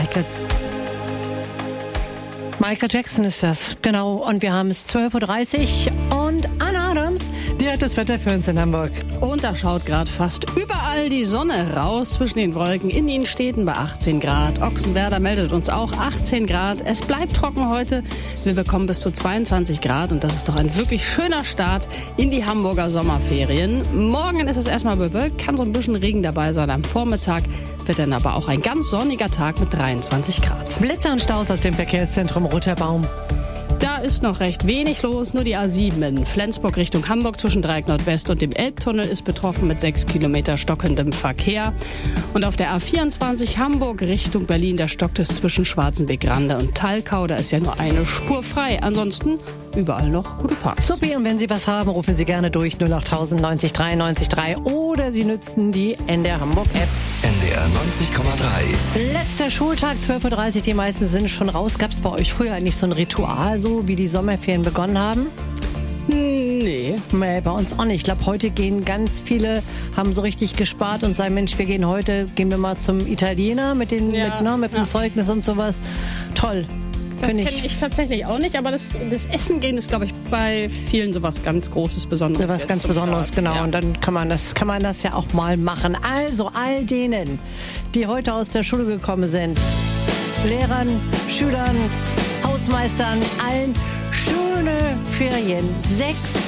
Michael Jackson ist das, genau. Und wir haben es 12.30 Uhr und Anna Adams, die hat das Wetter für uns in Hamburg. Und da schaut gerade fast überall die Sonne raus zwischen den Wolken in den Städten bei 18 Grad. Ochsenwerder meldet uns auch 18 Grad. Es bleibt trocken heute. Wir bekommen bis zu 22 Grad und das ist doch ein wirklich schöner Start in die Hamburger Sommerferien. Morgen ist es erstmal bewölkt, kann so ein bisschen Regen dabei sein. Am Vormittag wird dann aber auch ein ganz sonniger Tag mit 23 Grad. Blitzer und Staus aus dem Verkehrszentrum Roter Baum. Da ist noch recht wenig los, nur die A7 in Flensburg Richtung Hamburg zwischen Dreieck Nordwest und dem Elbtunnel ist betroffen mit 6 Kilometer stockendem Verkehr. Und auf der A24 Hamburg Richtung Berlin, da stockt es zwischen Schwarzenbeck-Rande und Thalkau, da ist ja nur eine Spur frei. Ansonsten überall noch gute Fahrt. Supi, und wenn Sie was haben, rufen Sie gerne durch 08000 90 93 3 oder Sie nutzen die NDR Hamburg App. NDR 90,3. Letzter Schultag, 12.30 Uhr, die meisten sind schon raus. Gab es bei euch früher eigentlich so ein Ritual, so wie die Sommerferien begonnen haben? Nee. Nee, bei uns auch nicht. Ich glaube, heute gehen ganz viele, haben so richtig gespart und sagen, Mensch, gehen wir mal zum Italiener mit dem Zeugnis und sowas. Toll. Das kenne ich tatsächlich auch nicht, aber das Essen gehen ist, glaube ich, bei vielen sowas ganz Großes, Besonderes. Was ganz Besonderes, genau. Ja. Und dann kann man das ja auch mal machen. Also all denen, die heute aus der Schule gekommen sind, Lehrern, Schülern, Hausmeistern, allen schöne Ferien. 6